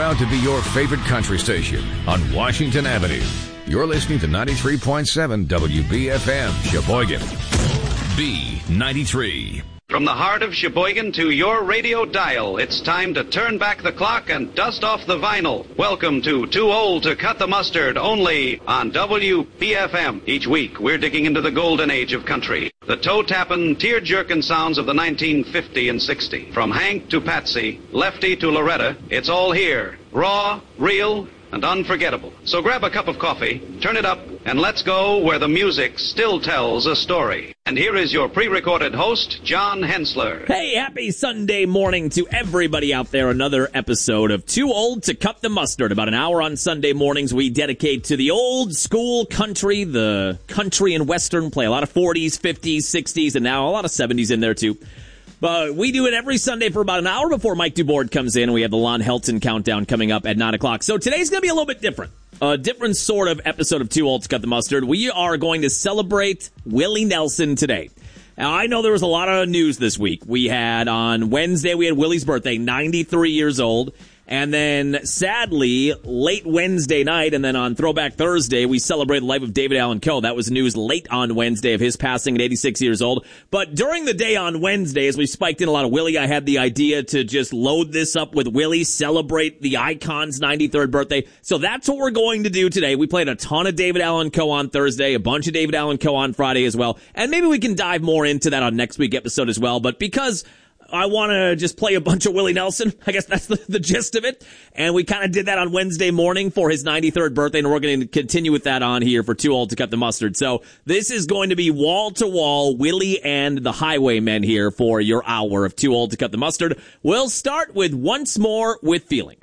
proud to be your favorite country station on Washington Avenue. You're listening to 93.7 WBFM, Sheboygan. B93. From the heart of Sheboygan to your radio dial, it's time to turn back the clock and dust off the vinyl. Welcome to Too Old to Cut the Mustard, only on WBFM. Each week, we're digging into the golden age of country. The toe-tapping, tear-jerking sounds of the 1950 and 60. From Hank to Patsy, Lefty to Loretta, it's all here. Raw, real, and unforgettable. So grab a cup of coffee, turn it up, and let's go where the music still tells a story. And here is your pre-recorded host, John Hensler. Hey, happy Sunday morning to everybody out there. Another episode of Too Old to Cut the Mustard. About an hour on Sunday mornings we dedicate to the old school country, the country and western play. A lot of 40s, 50s, 60s, and now a lot of 70s in there too. But we do it every Sunday for about an hour before Mike DuBoard comes in, and we have the Lon Helton countdown coming up at 9 o'clock. So today's going to be a little bit different. A different sort of episode of Too Old to Cut the Mustard. We are going to celebrate Willie Nelson today. Now, I know there was a lot of news this week. We had on Wednesday, we had Willie's birthday, 93 years old. And then, sadly, late Wednesday night, and then on Throwback Thursday, we celebrated the life of David Allan Coe. That was news late on Wednesday of his passing at 86 years old. But during the day on Wednesday, as we spiked in a lot of Willie, I had the idea to just load this up with Willie, celebrate the icon's 93rd birthday. So that's what we're going to do today. We played a ton of David Allan Coe on Thursday, a bunch of David Allan Coe on Friday as well. And maybe we can dive more into that on next week's episode as well. But because I want to just play a bunch of Willie Nelson, I guess that's the gist of it. And we kind of did that on Wednesday morning for his 93rd birthday, and we're going to continue with that on here for Too Old to Cut the Mustard. So this is going to be wall-to-wall Willie and the Highwaymen here for your hour of Too Old to Cut the Mustard. We'll start with Once More with Feeling.